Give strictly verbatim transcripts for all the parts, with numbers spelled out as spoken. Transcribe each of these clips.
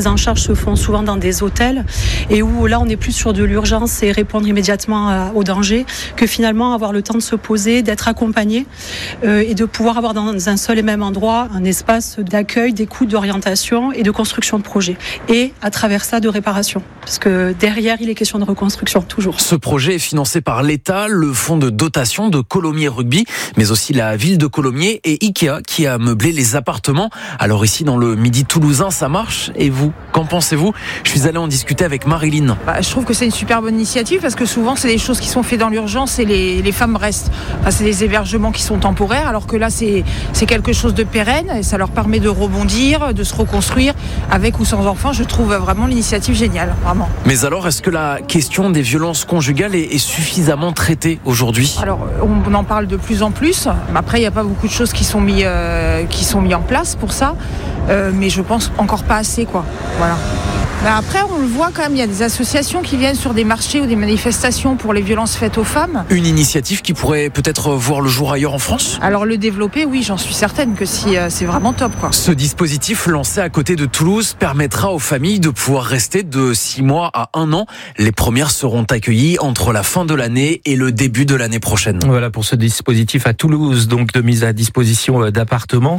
prises en charge se font souvent dans des hôtels et où là on est plus sur de l'urgence et répondre immédiatement à, au danger que finalement avoir le temps de se poser, d'être accompagné euh, et de pouvoir avoir dans un seul et même endroit un espace d'accueil, d'écoute, d'orientation et de construction de projet. Et à travers ça de réparation. Parce que derrière il est question de reconstruction toujours. Ce projet est financé par l'État, le fonds de dotation de Colomiers Rugby, mais aussi la ville de Colomiers et Ikea qui a meublé les appartements. Alors ici dans le Midi toulousain, ça marche. Et vous, qu'en pensez-vous ? Je suis allé en discuter avec Marilyn. Bah, je trouve que c'est une super bonne initiative parce que souvent c'est des choses qui sont faites dans l'urgence et les, les femmes restent. Enfin, c'est des hébergements qui sont temporaires alors que là c'est, c'est quelque chose de pérenne et ça leur permet de rebondir, de se reconstruire avec ou sans enfants. Je trouve vraiment l'initiative géniale, vraiment. Mais alors, est-ce que la question des violences conjugales est, est suffisamment traitée aujourd'hui ? Alors, on en parle de plus en plus. Après, il n'y a pas beaucoup de choses qui sont mis, euh, qui sont mis en place pour ça. Euh, mais je pense encore pas assez, quoi. Voilà. Mais après, on le voit quand même, il y a des associations qui viennent sur des marchés ou des manifestations pour les violences faites aux femmes. Une initiative qui pourrait peut-être voir le jour ailleurs en France ? Alors le développer, oui, j'en suis certaine que si, euh, c'est vraiment top, quoi. Ce dispositif lancé à côté de Toulouse permettra aux familles de pouvoir rester de six mois à un an. Les premières seront accueillies entre la fin de l'année et le début de l'année prochaine. Voilà pour ce dispositif à Toulouse, donc de mise à disposition d'appartements.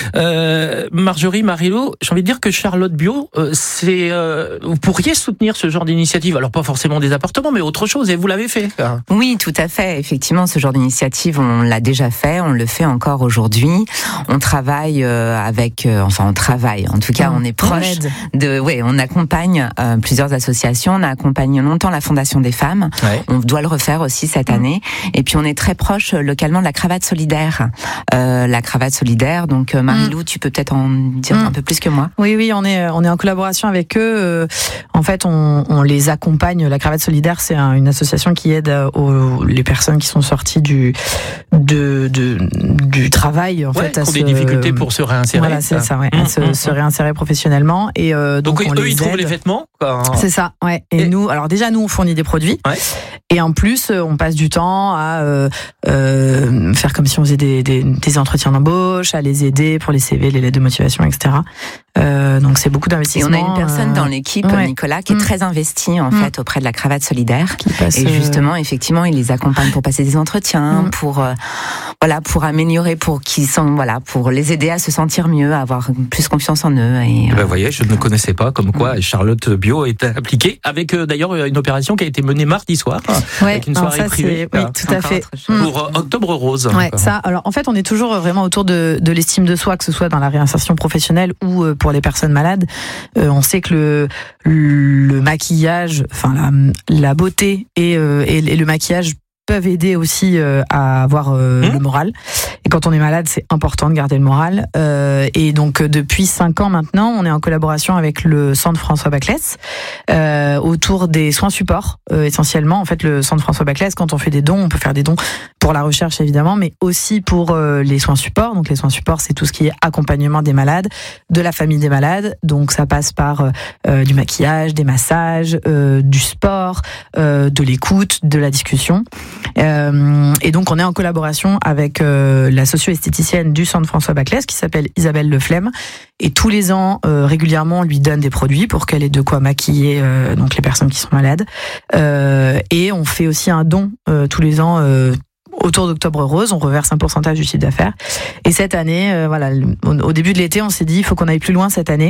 Euh, Marjorie, Marie-Lou, j'ai envie de dire que Charlotte Bio, euh, c'est... Euh, vous pourriez soutenir ce genre d'initiative, alors pas forcément des appartements, mais autre chose, et vous l'avez fait. Oui, tout à fait. Effectivement, ce genre d'initiative, on l'a déjà fait, on le fait encore aujourd'hui. On travaille euh, avec, euh, enfin, on travaille. En tout cas, on est proche de, ouais, on accompagne euh, plusieurs associations. On a accompagné longtemps la Fondation des femmes. Ouais. On doit le refaire aussi cette année. Et puis, on est très proche localement de la Cravate Solidaire. Euh, la Cravate Solidaire. Donc, Marie-Lou, tu peux peut-être en dire mmh. un peu plus que moi. Oui, oui, on est, on est en collaboration avec eux. Euh, en fait, on, on les accompagne. La Cravate Solidaire, c'est un, une association qui aide aux, les personnes qui sont sorties du, de, de, du travail. En ouais, fait, à qui ont se, des difficultés pour se réinsérer. Voilà, c'est ça, ouais, mmh, à se, mmh. se réinsérer professionnellement. Et euh, donc, donc on eux, les ils aide. trouvent les vêtements. Quoi. C'est ça, ouais. Et, et nous, alors déjà, nous, on fournit des produits. Ouais. Et en plus, on passe du temps à euh, euh, faire comme si on faisait des, des, des entretiens d'embauche, à les aider pour les C V, les lettres de motivation, et cetera. Euh, donc c'est beaucoup d'investissement. Et on a une personne euh, dans l'équipe, ouais. Nicolas, qui est mmh. très investi en mmh. fait auprès de la Cravate Solidaire. Qui passe, et justement, euh... effectivement, il les accompagne pour passer des entretiens, mmh. pour euh, voilà, pour améliorer, pour qu'ils sont, voilà, pour les aider à se sentir mieux, à avoir plus confiance en eux. Et, euh... ben, vous voyez, je ne connaissais pas comme quoi mmh. Charlotte Bio est impliquée avec euh, d'ailleurs une opération qui a été menée mardi soir, ouais. avec une soirée ça, privée. Oui, tout à fait. Pour euh, Octobre Rose. Ouais, ça. Alors en fait, on est toujours vraiment autour de, de l'estime de soi, que ce soit dans la réinsertion professionnelle ou euh, pour les personnes malades. Euh, on sait que le, le maquillage, enfin la, la beauté et, euh, et, et le maquillage peuvent aider aussi euh, à avoir euh, mmh. le moral. Et quand on est malade, c'est important de garder le moral. Euh, et donc, depuis cinq ans maintenant, on est en collaboration avec le Centre François Baclès euh, autour des soins supports. Euh, essentiellement, en fait, le Centre François Baclès, quand on fait des dons, on peut faire des dons pour la recherche, évidemment, mais aussi pour euh, les soins supports. Donc, les soins supports, c'est tout ce qui est accompagnement des malades, de la famille des malades. Donc, ça passe par euh, du maquillage, des massages, euh, du sport, euh, de l'écoute, de la discussion. Euh, et donc on est en collaboration avec euh, la socio-esthéticienne du Centre François Baclès qui s'appelle Isabelle Leflemme, et tous les ans euh, régulièrement on lui donne des produits pour qu'elle ait de quoi maquiller euh, donc les personnes qui sont malades, euh, et on fait aussi un don euh, tous les ans euh, autour d'Octobre Rose, on reverse un pourcentage du chiffre d'affaires. Et cette année, euh, voilà, au, au début de l'été, on s'est dit il faut qu'on aille plus loin cette année.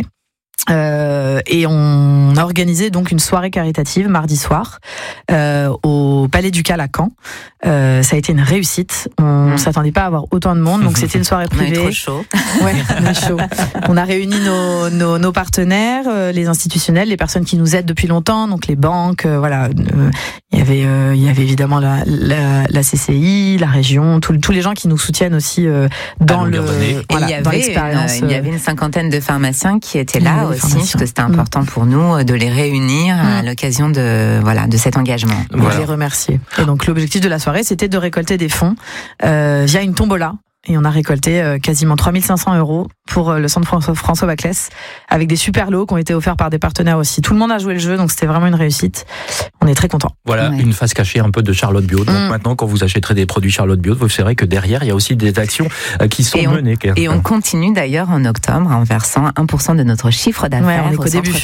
Euh, et on a organisé donc une soirée caritative mardi soir euh, au Palais du Cal à Caen. Euh, ça a été une réussite. On mmh. s'attendait pas à avoir autant de monde, donc c'était une soirée privée. On est trop chaud. Ouais, on est chaud. On a réuni nos, nos, nos partenaires, euh, les institutionnels, les personnes qui nous aident depuis longtemps, donc les banques. Euh, voilà, euh, il y avait, euh, il y avait évidemment la, la, la C C I, la région, tous tous les gens qui nous soutiennent aussi euh, dans le, voilà, et il y dans avait, l'expérience. Une, il y avait une cinquantaine de pharmaciens qui étaient là. Oui, aussi, parce que c'était important mmh. pour nous de les réunir mmh. à l'occasion de voilà de cet engagement. Voilà. De les remercier. Et donc l'objectif de la soirée, c'était de récolter des fonds euh, via une tombola. Et on a récolté euh, quasiment trois mille cinq cents euros pour euh, le Centre François, François Baclès, avec des super lots qui ont été offerts par des partenaires aussi. Tout le monde a joué le jeu, donc c'était vraiment une réussite. On est très contents. Voilà, ouais. Une face cachée un peu de Charlotte Bio. Donc mmh. maintenant, quand vous achèterez des produits Charlotte Bio, vous verrez que derrière, il y a aussi des actions euh, qui sont et menées. On, et on continue d'ailleurs en octobre en versant un pour cent de notre chiffre d'affaires ouais, au Centre